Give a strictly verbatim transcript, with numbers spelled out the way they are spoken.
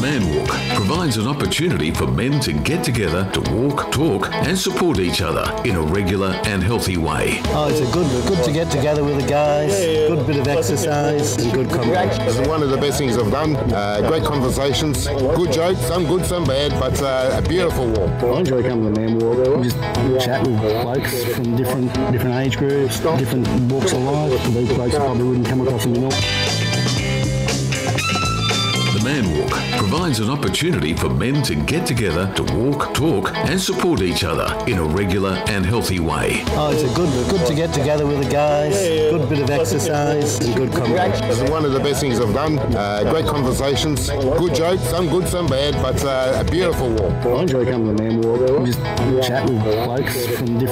Man Walk provides an opportunity for men to get together to walk, talk and support each other in a regular and healthy way. Oh, it's a good, good to get together with the guys, good bit of exercise and good camaraderie. It's one of the best things I've done. Uh, great conversations, good jokes, some good, some bad, but uh, a beautiful walk. I enjoy coming to Man Walk. We just chat with blokes from different different age groups, different walks of life. These blokes probably wouldn't come across in the north. The Man Walk provides an opportunity for men to get together to walk, talk and support each other in a regular and healthy way. Oh, it's a good, good to get together with the guys, good bit of exercise and good camaraderie. It's one of the best things I've done. Uh, great conversations, good jokes, some good, some bad, but uh, a beautiful walk. I enjoy coming to Man Walk. We just chat with blokes from different